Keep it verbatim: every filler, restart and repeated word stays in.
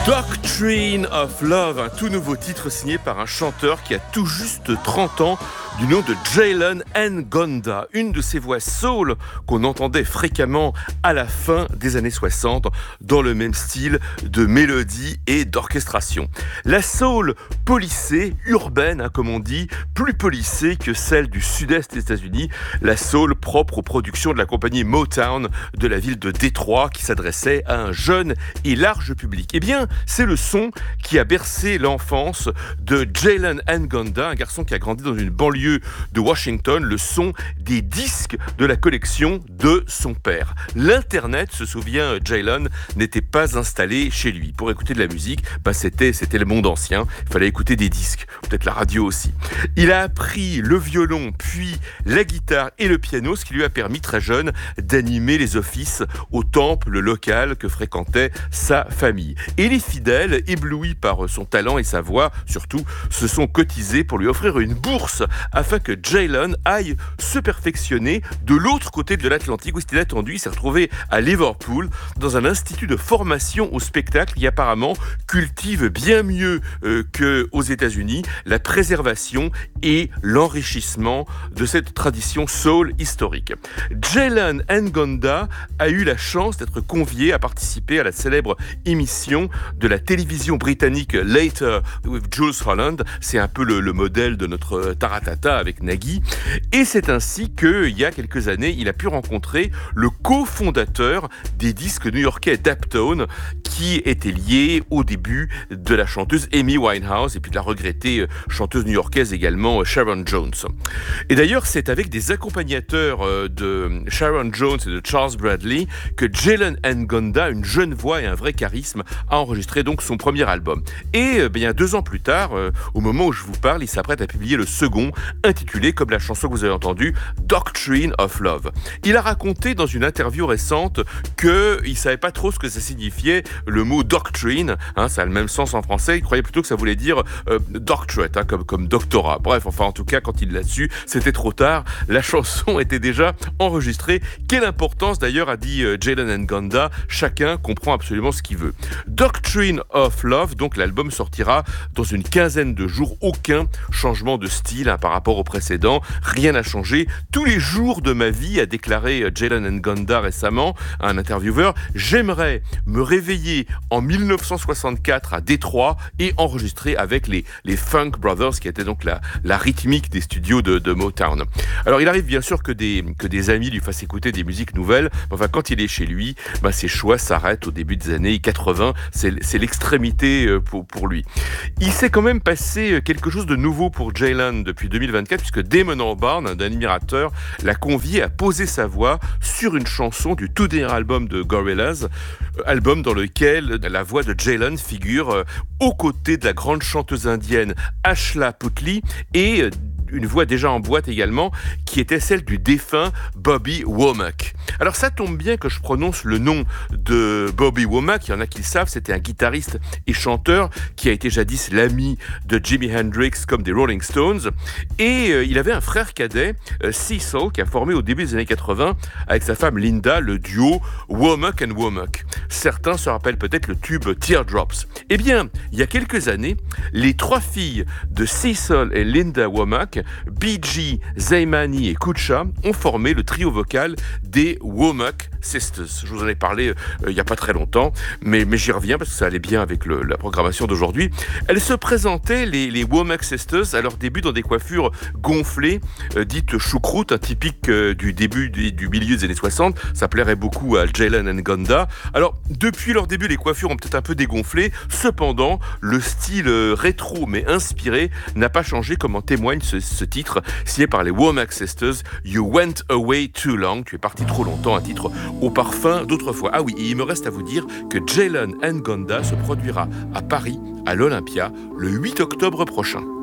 Doctrine of Love, un tout nouveau titre signé par un chanteur qui a tout juste trente ans, du nom de Jalen Ngonda, une de ces voix soul qu'on entendait fréquemment à la fin des années soixante, dans le même style de mélodie et d'orchestration. La soul policée, urbaine, hein, comme on dit, plus policée que celle du sud-est des États-Unis, la soul propre aux productions de la compagnie Motown de la ville de Détroit, qui s'adressait à un jeune et large public. Eh bien, c'est le son qui a bercé l'enfance de Jalen Ngonda, un garçon qui a grandi dans une banlieue de Washington, le son des disques de la collection de son père. L'Internet, se souvient Jalen, n'était pas installé chez lui. Pour écouter de la musique, bah c'était, c'était le monde ancien, il fallait écouter des disques, peut-être la radio aussi. Il a appris le violon, puis la guitare et le piano, ce qui lui a permis très jeune d'animer les offices au temple local que fréquentait sa famille. Et les fidèles, éblouis par son talent et sa voix, surtout, se sont cotisés pour lui offrir une bourse afin que Jalen aille se perfectionner de l'autre côté de l'Atlantique, où il était attendu. Il s'est retrouvé à Liverpool, dans un institut de formation au spectacle qui apparemment cultive bien mieux euh, qu'aux États-Unis la préservation et l'enrichissement de cette tradition soul historique. Jalen Ngonda a eu la chance d'être convié à participer à la célèbre émission de la télévision britannique Later with Jules Holland. C'est un peu le, le modèle de notre Taratata avec Nagui. Et c'est ainsi qu'il y a quelques années, il a pu rencontrer le cofondateur des disques new-yorkais Daptone, qui était lié au début de la chanteuse Amy Winehouse et puis de la regrettée chanteuse new-yorkaise également Sharon Jones. Et d'ailleurs, c'est avec des accompagnateurs de Sharon Jones et de Charles Bradley que Jalen Ngonda, une jeune voix et un vrai charisme, a enregistré donc son premier album. Et bien deux ans plus tard, euh, au moment où je vous parle, il s'apprête à publier le second, intitulé, comme la chanson que vous avez entendue, Doctrine of Love. Il a raconté dans une interview récente qu'il ne savait pas trop ce que ça signifiait, le mot doctrine, hein, ça a le même sens en français, il croyait plutôt que ça voulait dire euh, doctorate, hein, comme, comme doctorat. Bref, enfin en tout cas, quand il l'a su, c'était trop tard, la chanson était déjà enregistrée. Quelle importance d'ailleurs, a dit euh, Jalen Ngonda, chacun comprend absolument ce qu'il veut. Doctrine of Love, donc l'album sortira dans une quinzaine de jours, aucun changement de style hein, par rapport au précédent, rien n'a changé. Tous les jours de ma vie, a déclaré Jalen Ngonda récemment à un intervieweur, j'aimerais me réveiller en dix-neuf cent soixante-quatre à Détroit et enregistrer avec les, les Funk Brothers, qui étaient donc la, la rythmique des studios de, de Motown. Alors il arrive bien sûr que des, que des amis lui fassent écouter des musiques nouvelles, enfin quand il est chez lui, bah, ses choix s'arrêtent au début des années quatre-vingts, c'est, c'est l'extrémité pour, pour lui. Il s'est quand même passé quelque chose de nouveau pour Jalen depuis deux mille vingt-quatre, puisque Damon Albarn, un admirateur, l'a convié à poser sa voix sur une chanson du tout dernier album de Gorillaz, album dans lequel la voix de Jalen figure aux côtés de la grande chanteuse indienne Ashla Puthli et une voix déjà en boîte également, qui était celle du défunt Bobby Womack. Alors ça tombe bien que je prononce le nom de Bobby Womack, il y en a qui le savent, c'était un guitariste et chanteur qui a été jadis l'ami de Jimi Hendrix comme des Rolling Stones, et euh, il avait un frère cadet, euh, Cecil, qui a formé au début des années quatre-vingts avec sa femme Linda le duo Womack and Womack. Certains se rappellent peut-être le tube Teardrops. Eh bien, il y a quelques années, les trois filles de Cecil et Linda Womack, Bee-Gee, Zaymani et Kucha, ont formé le trio vocal des Womack Sisters. Je vous en ai parlé euh, il n'y a pas très longtemps, mais, mais j'y reviens parce que ça allait bien avec le, la programmation d'aujourd'hui. Elles se présentaient, les, les Womack Sisters, à leur début dans des coiffures gonflées, euh, dites choucroute, un typique euh, du début du, du milieu des années soixante. Ça plairait beaucoup à Jalen Ngonda. Alors, depuis leur début, les coiffures ont peut-être un peu dégonflé. Cependant, le style euh, rétro mais inspiré n'a pas changé, comme en témoigne ce, ce titre signé par les Womack Sisters, You Went Away Too Long. Tu es parti trop longtemps, un titre au parfum d'autrefois. Ah oui, et il me reste à vous dire que Jalen Ngonda se produira à Paris, à l'Olympia, le huit octobre prochain.